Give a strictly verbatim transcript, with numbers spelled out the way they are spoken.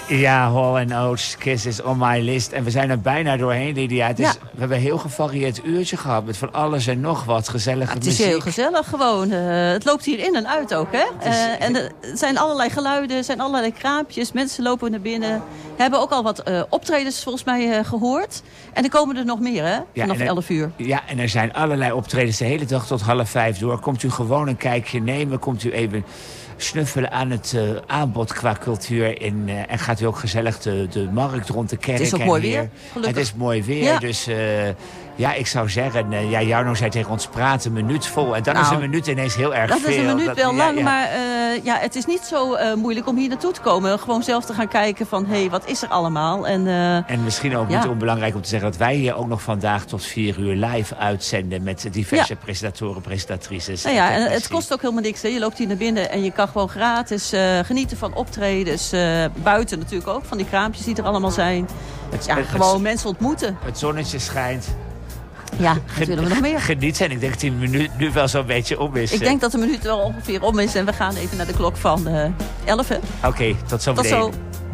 Ja, Hall and Oates, Kiss is on my list. En we zijn er bijna doorheen, Lydia. Het is, Ja. We hebben een heel gevarieerd uurtje gehad met van alles en nog wat gezellige Ja, het muziek. is heel gezellig gewoon. Uh, het loopt hier in en uit ook, hè? is- Uh, en er zijn allerlei geluiden, er zijn allerlei kraampjes. Mensen lopen naar binnen. We hebben ook al wat uh, optredens volgens mij uh, gehoord. En er komen er nog meer, hè? Vanaf en er- elf uur. Ja, en er zijn allerlei optredens de hele dag tot half vijf door. Komt u gewoon een kijkje nemen, komt u even snuffelen aan het uh, aanbod qua cultuur. In, uh, en gaat u ook gezellig de, de markt rond de kerk. Het is ook en mooi hier. weer, gelukkig. Het is mooi weer, Ja. dus uh, ja, ik zou zeggen... Uh, ja, Jarno zei tegen ons praten, een minuut vol. En dan Nou, is een minuut ineens heel erg Dat veel. is een minuut Dat- wel ja, lang, ja. maar uh, ja, het is niet zo uh, moeilijk om hier naartoe te komen. Gewoon zelf te gaan kijken van, hé, hey, wat is er allemaal? En, uh, En misschien ook Ja. niet onbelangrijk om te zeggen... dat wij hier ook nog vandaag tot vier uur live uitzenden... met diverse Ja. presentatoren, presentatrices. nou ja, en technici. het kost ook helemaal niks. Hè. Je loopt hier naar binnen en je kan gewoon gratis uh, genieten van optredens. Uh, buiten natuurlijk ook, van die kraampjes die er allemaal zijn. Het- Ja, het- gewoon mensen ontmoeten. Het zonnetje schijnt. Ja, wat willen we nog meer? Geniet en ik denk dat die minuut nu wel zo'n beetje om is. Ik denk dat de minuut wel ongeveer om is en we gaan even naar de klok van uh, elf. Oké, tot zo Tot meteen. zo.